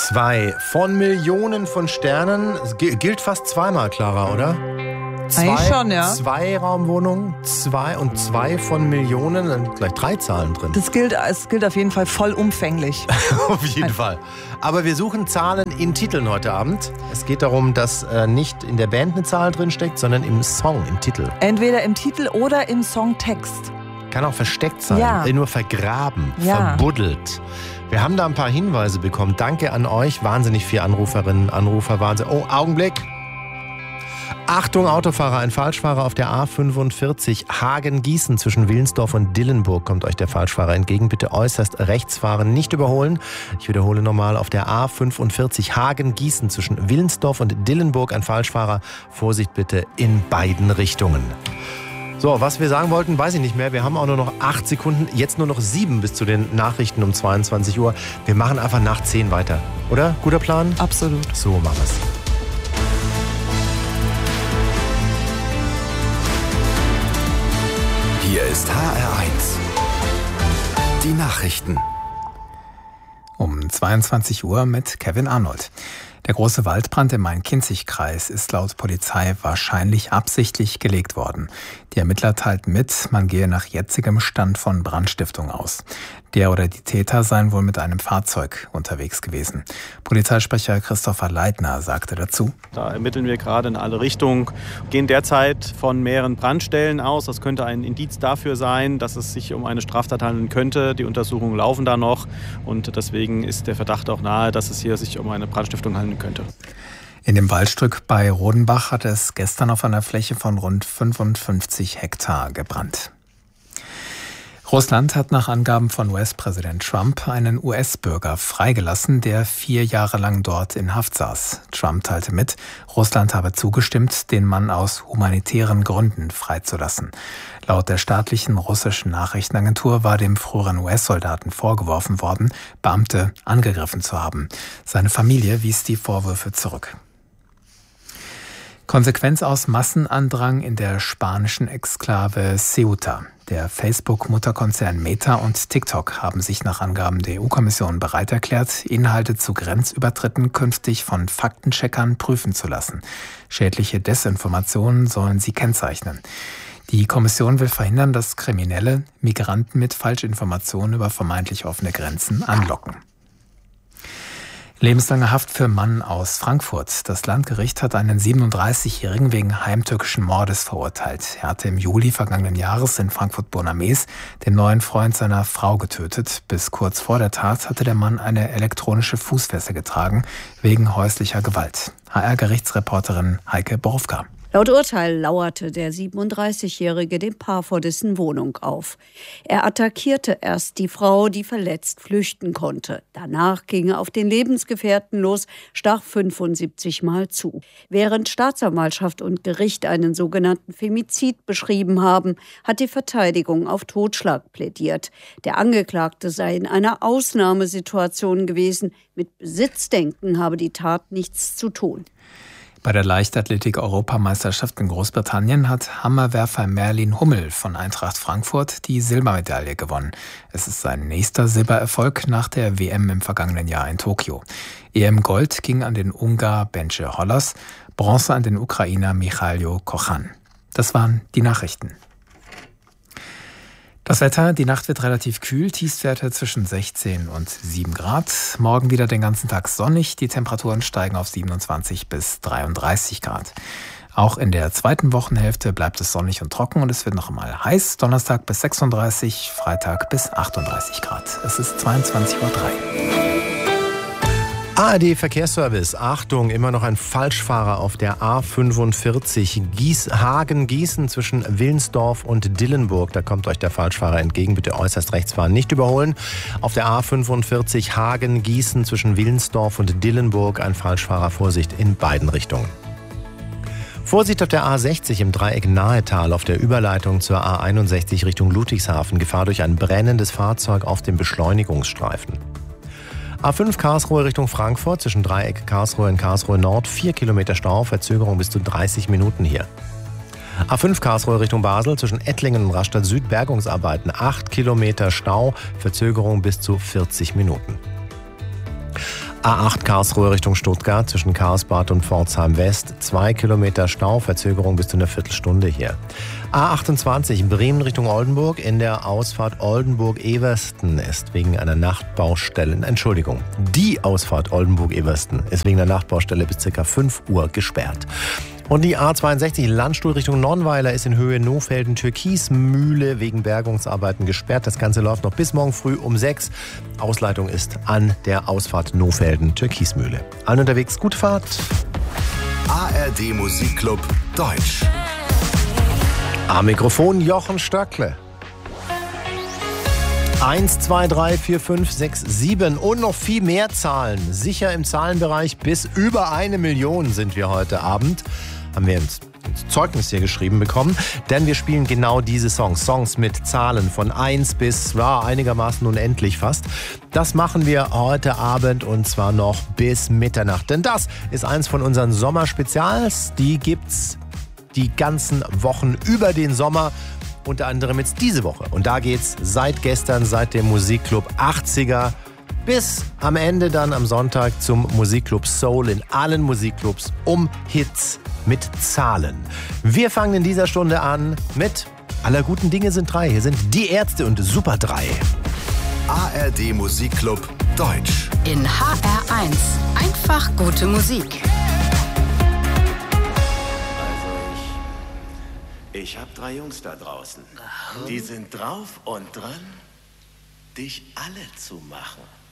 2 von Millionen von Sternen. Es gilt fast zweimal, Clara, oder? Eigentlich schon, ja. 2 Raumwohnungen, 2 von Millionen, dann gleich 3 Zahlen drin. Es gilt auf jeden Fall vollumfänglich. Auf jeden Fall. Aber wir suchen Zahlen in Titeln heute Abend. Es geht darum, dass nicht in der Band eine Zahl drin steckt, sondern im Song, im Titel. Entweder im Titel oder im Songtext. Kann auch versteckt sein, nur vergraben, verbuddelt. Wir haben da ein paar Hinweise bekommen. Danke an euch. Wahnsinnig viele Anruferinnen, Anrufer. Wahnsinn. Oh, Augenblick. Achtung, Autofahrer, ein Falschfahrer auf der A45 Hagen-Gießen zwischen Willensdorf und Dillenburg kommt euch der Falschfahrer entgegen. Bitte äußerst rechts fahren, nicht überholen. Ich wiederhole nochmal, auf der A45 Hagen-Gießen zwischen Willensdorf und Dillenburg ein Falschfahrer. Vorsicht bitte in beiden Richtungen. So, was wir sagen wollten, weiß ich nicht mehr. Wir haben auch nur noch 8 Sekunden, jetzt nur noch 7 bis zu den Nachrichten um 22 Uhr. Wir machen einfach nach 10 weiter, oder? Guter Plan? Absolut. So machen wir's. Hier ist HR1. Die Nachrichten. Um 22 Uhr mit Kevin Arnold. Der große Waldbrand im Main-Kinzig-Kreis ist laut Polizei wahrscheinlich absichtlich gelegt worden. Die Ermittler teilten mit, man gehe nach jetzigem Stand von Brandstiftung aus. Der oder die Täter seien wohl mit einem Fahrzeug unterwegs gewesen. Polizeisprecher Christopher Leitner sagte dazu: Da ermitteln wir gerade in alle Richtungen, gehen derzeit von mehreren Brandstellen aus. Das könnte ein Indiz dafür sein, dass es sich um eine Straftat handeln könnte. Die Untersuchungen laufen da noch und deswegen ist der Verdacht auch nahe, dass es hier sich um eine Brandstiftung handeln könnte. In dem Waldstück bei Rodenbach hat es gestern auf einer Fläche von rund 55 Hektar gebrannt. Russland hat nach Angaben von US-Präsident Trump einen US-Bürger freigelassen, der 4 Jahre lang dort in Haft saß. Trump teilte mit, Russland habe zugestimmt, den Mann aus humanitären Gründen freizulassen. Laut der staatlichen russischen Nachrichtenagentur war dem früheren US-Soldaten vorgeworfen worden, Beamte angegriffen zu haben. Seine Familie wies die Vorwürfe zurück. Konsequenz aus Massenandrang in der spanischen Exklave Ceuta. Der Facebook-Mutterkonzern Meta und TikTok haben sich nach Angaben der EU-Kommission bereit erklärt, Inhalte zu Grenzübertritten künftig von Faktencheckern prüfen zu lassen. Schädliche Desinformationen sollen sie kennzeichnen. Die Kommission will verhindern, dass Kriminelle Migranten mit Falschinformationen über vermeintlich offene Grenzen anlocken. Lebenslange Haft für Mann aus Frankfurt. Das Landgericht hat einen 37-Jährigen wegen heimtückischen Mordes verurteilt. Er hatte im Juli vergangenen Jahres in Frankfurt-Bonames den neuen Freund seiner Frau getötet. Bis kurz vor der Tat hatte der Mann eine elektronische Fußfessel getragen, wegen häuslicher Gewalt. HR-Gerichtsreporterin Heike Borowka. Laut Urteil lauerte der 37-Jährige dem Paar vor dessen Wohnung auf. Er attackierte erst die Frau, die verletzt flüchten konnte. Danach ging er auf den Lebensgefährten los, stach 75 Mal zu. Während Staatsanwaltschaft und Gericht einen sogenannten Femizid beschrieben haben, hat die Verteidigung auf Totschlag plädiert. Der Angeklagte sei in einer Ausnahmesituation gewesen. Mit Besitzdenken habe die Tat nichts zu tun. Bei der Leichtathletik-Europameisterschaft in Großbritannien hat Hammerwerfer Merlin Hummel von Eintracht Frankfurt die Silbermedaille gewonnen. Es ist sein nächster Silbererfolg nach der WM im vergangenen Jahr in Tokio. EM-Gold ging an den Ungar Bence Hollas, Bronze an den Ukrainer Michailo Kochan. Das waren die Nachrichten. Das Wetter, die Nacht wird relativ kühl, Tiefstwerte zwischen 16 und 7 Grad. Morgen wieder den ganzen Tag sonnig, die Temperaturen steigen auf 27 bis 33 Grad. Auch in der zweiten Wochenhälfte bleibt es sonnig und trocken und es wird noch einmal heiß. Donnerstag bis 36, Freitag bis 38 Grad. Es ist 22:03 Uhr. ARD Verkehrsservice. Achtung, immer noch ein Falschfahrer auf der A45 Hagen-Gießen zwischen Willensdorf und Dillenburg. Da kommt euch der Falschfahrer entgegen. Bitte äußerst rechts fahren, nicht überholen. Auf der A45 Hagen-Gießen zwischen Willensdorf und Dillenburg ein Falschfahrer. Vorsicht in beiden Richtungen. Vorsicht auf der A60 im Dreieck Nahetal auf der Überleitung zur A61 Richtung Ludwigshafen. Gefahr durch ein brennendes Fahrzeug auf dem Beschleunigungsstreifen. A5 Karlsruhe Richtung Frankfurt zwischen Dreieck Karlsruhe und Karlsruhe Nord 4 Kilometer Stau, Verzögerung bis zu 30 Minuten hier. A5 Karlsruhe Richtung Basel zwischen Ettlingen und Rastatt Süd Bergungsarbeiten 8 Kilometer Stau, Verzögerung bis zu 40 Minuten. A8 Karlsruhe Richtung Stuttgart zwischen Karlsbad und Pforzheim West. 2 Kilometer Stau, Verzögerung bis zu einer Viertelstunde hier. A28 Bremen Richtung Oldenburg. In der Ausfahrt Oldenburg-Eversten ist wegen einer Nachtbaustelle, die Ausfahrt Oldenburg-Eversten ist wegen der Nachtbaustelle bis ca. 5 Uhr gesperrt. Und die A62 Landstuhl Richtung Nonnweiler ist in Höhe Nohfelden-Türkismühle wegen Bergungsarbeiten gesperrt. Das Ganze läuft noch bis morgen früh um 6. Ausleitung ist an der Ausfahrt Nohfelden-Türkismühle. Allen unterwegs, gute Fahrt. ARD Musikclub Deutsch. Am Mikrofon Jochen Stöckle. 1, 2, 3, 4, 5, 6, 7 und noch viel mehr Zahlen. Sicher im Zahlenbereich bis über 1 Million sind wir heute Abend. Haben wir ins Zeugnis hier geschrieben bekommen, denn wir spielen genau diese Songs mit Zahlen von 1 bis einigermaßen unendlich fast. Das machen wir heute Abend und zwar noch bis Mitternacht, denn das ist eins von unseren Sommerspezials. Die gibt's die ganzen Wochen über den Sommer. Unter anderem jetzt diese Woche. Und da geht's seit gestern, seit dem Musikclub 80er bis am Ende dann am Sonntag zum Musikclub Soul in allen Musikclubs um Hits mit Zahlen. Wir fangen in dieser Stunde an mit Aller guten Dinge sind 3. Hier sind die Ärzte und Super 3. ARD Musikclub Deutsch. In HR1 einfach gute Musik. Ich hab 3 Jungs da draußen. Die sind drauf und dran, dich alle zu machen.